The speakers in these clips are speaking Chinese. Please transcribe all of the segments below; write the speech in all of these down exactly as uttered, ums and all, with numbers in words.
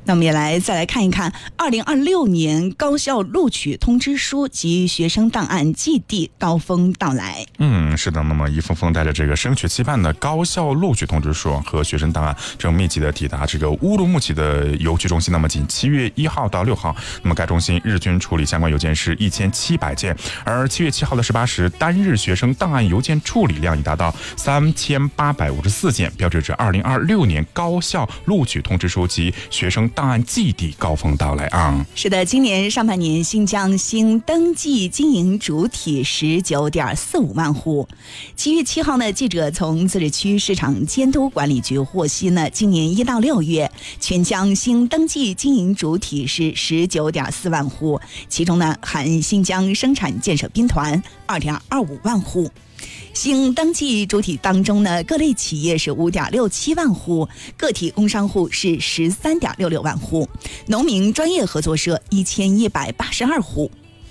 那我们也来再来看一看二零二六年高校录取通知书及学生档案寄递高峰到来。 嗯，是的。那么一封封带着这个升学期盼的高校录取通知书和学生档案正密集的抵达这个乌鲁木齐的邮局中心。那么仅七月一号到六号，那么该中心日均处理相关邮件是一千七百件，而七月七号的十八时，单日学生档案邮件处理量已达到三千八百五十四件，标志着二零二六年高校录取通知书及学生档案寄递高峰到来啊！ 是的，今年上半年新疆新登记经营主体十九点四五万户。七月七号呢，记者从自治区市场监督管理局获悉呢，今年一到六月，全疆新登记经营主体是十九点四万户，其中呢含新疆生产建设兵团二点二五万户。新登记主体当中呢，各类企业是五点六七万户，个体工商户是十三点六六万户，农民专业合作社一千一百八十二户。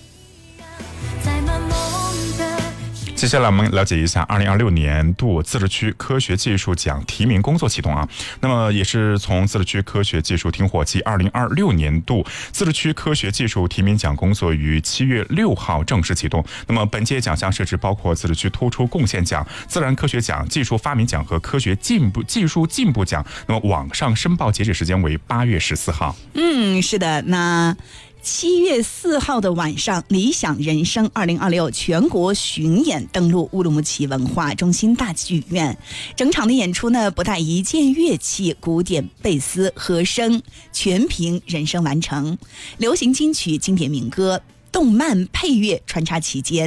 接下来我们了解一下二零二六年度自治区科学技术奖提名工作启动啊。那么也是从自治区科学技术厅获悉，二零二六年度自治区科学技术提名奖工作于七月六号正式启动。那么本届奖项设置包括自治区突出贡献奖、自然科学奖、技术发明奖和科学进步技术进步奖。那么网上申报截止时间为八月十四号。 嗯，是的，那七月四号的晚上，理想人生二零二六全国巡演登陆乌鲁木齐文化中心大剧院。整场的演出呢，不带一件乐器，古典贝斯、和声全凭人声完成，流行金曲、经典民歌、动漫配乐穿插其间。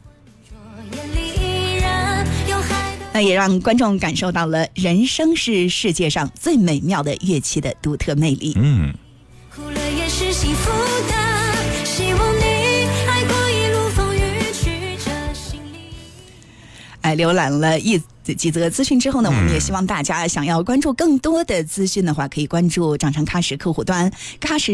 那也让观众感受到了人声是世界上最美妙的乐器的独特魅力。 嗯。 哭了也是幸福的，希望你爱过一路风雨曲折心里。 哎，浏览了一几则资讯之后呢，我们也希望大家想要关注更多的资讯的话，可以关注掌上喀什客户端，喀什